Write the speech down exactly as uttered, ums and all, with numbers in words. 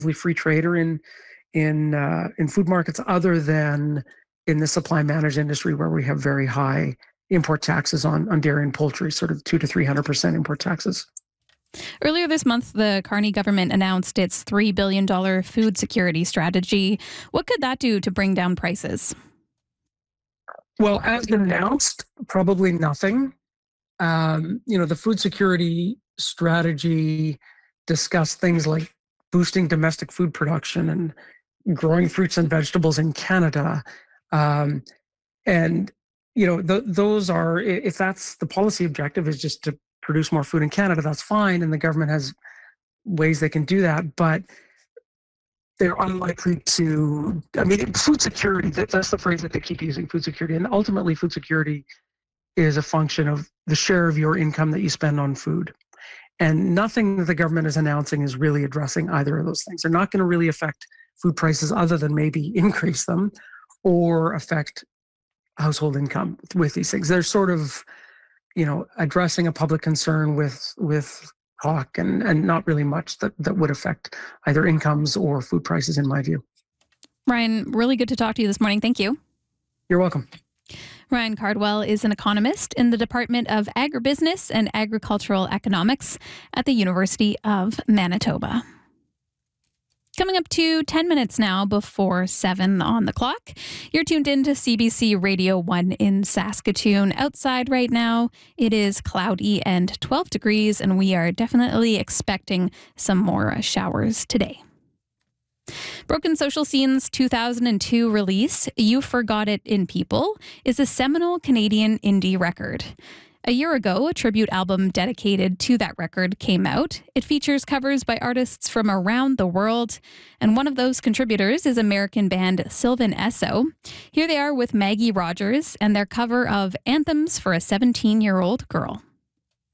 free trade or in in uh, in food markets other than in the supply managed industry where we have very high import taxes on, on dairy and poultry, sort of two to three hundred percent import taxes. Earlier this month, the Carney government announced its three billion dollars food security strategy. What could that do to bring down prices? Well, as announced, probably nothing. Um, you know, the food security strategy discussed things like boosting domestic food production and growing fruits and vegetables in Canada. Um, and, you know, th- those are, if that's the policy objective is just to produce more food in Canada, that's fine. And the government has ways they can do that. But they're unlikely to, I mean, food security, that, that's the phrase that they keep using, food security. And ultimately, food security is a function of the share of your income that you spend on food. And nothing that the government is announcing is really addressing either of those things. They're not going to really affect food prices other than maybe increase them or affect household income with these things. They're sort of, you know, addressing a public concern with with talk and, and not really much that, that would affect either incomes or food prices, in my view. Ryan, really good to talk to you this morning. Thank you. You're welcome. Ryan Cardwell is an economist in the Department of Agribusiness and Agricultural Economics at the University of Manitoba. Coming up to ten minutes now before seven on the clock. You're tuned in to C B C Radio one in Saskatoon. Outside right now, it is cloudy and twelve degrees, and we are definitely expecting some more showers today. Broken Social Scene's two thousand two release, You Forgot It in People, is a seminal Canadian indie record. A year ago, a tribute album dedicated to that record came out. It features covers by artists from around the world, and one of those contributors is American band Sylvan Esso. Here they are with Maggie Rogers and their cover of Anthems for a seventeen-year-old Girl.